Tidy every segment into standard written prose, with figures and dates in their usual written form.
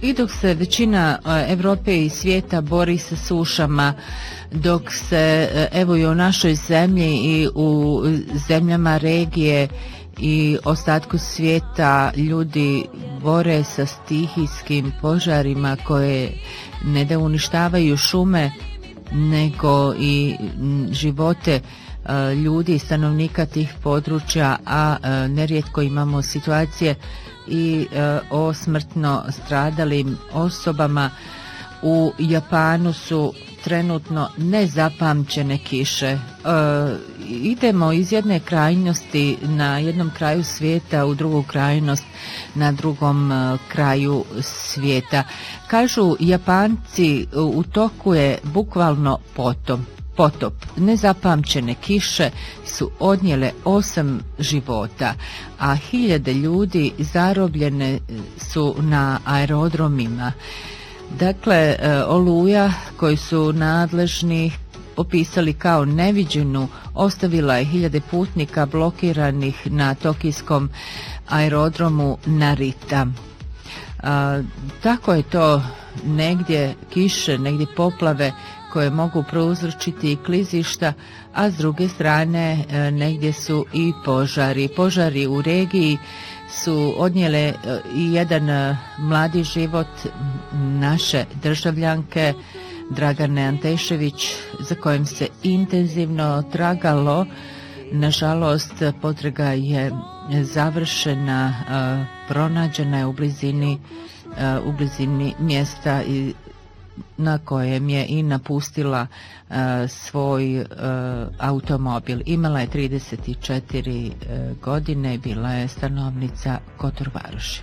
I dok se većina Europe i svijeta bori sa sušama, dok se evo i u našoj zemlji i u zemljama regije i ostatku svijeta ljudi bore sa stihijskim požarima koje ne da uništavaju šume, nego i živote ljudi i stanovnika tih područja, a nerijetko imamo situacije i o smrtno stradalim osobama. U Japanu su trenutno nezapamćene kiše. Idemo iz jedne krajnosti na jednom kraju svijeta u drugu krajnost na drugom kraju svijeta. Kažu Japanci, u toku je bukvalno potop. Nezapamćene kiše su odnijele 8 života, a hiljade ljudi zarobljene su na aerodromima. Dakle, oluja koju su nadležni opisali kao neviđenu ostavila je hiljade putnika blokiranih na tokijskom aerodromu Narita. Tako je to, negdje kiše, negdje poplave koje mogu prouzročiti i klizišta, a s druge strane negdje su i požari. Požari u regiji su odnijele i jedan mladi život naše državljanke Dragane Antešević, za kojim se intenzivno tragalo. Nažalost, potraga je završena, pronađena je u blizini mjesta na kojem je i napustila svoj automobil. Imala je 34 godine i bila je stanovnica Kotor Varoši.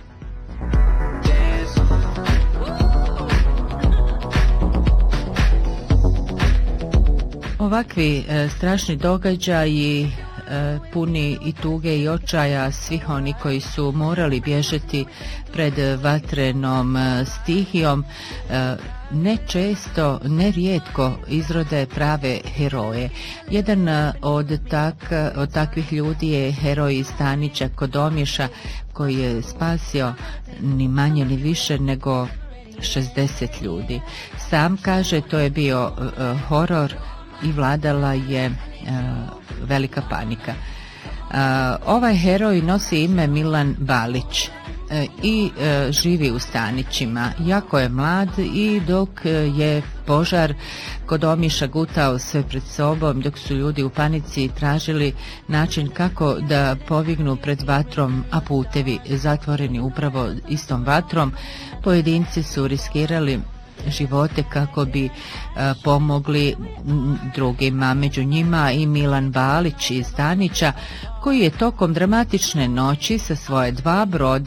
Ovakvi strašni događaji puni i tuge i očaja svih oni koji su morali bježati pred vatrenom stihijom, ne često, ne rijetko izrode prave heroje. Jedan od takvih ljudi je heroj iz Stanića kod Omiša, koji je spasio ni manje ni više nego 60 ljudi. Sam kaže, to je bio horor i vladala je velika panika. Ovaj heroj nosi ime Milan Balić i živi u Stanićima. Jako je mlad i dok je požar kod Omiša gutao sve pred sobom, dok su ljudi u panici tražili način kako da povignu pred vatrom, a putevi zatvoreni upravo istom vatrom, pojedinci su riskirali živote kako bi pomogli drugima. Među njima i Milan Balić iz Stanića, koji je tokom dramatične noći sa svoje 2 broda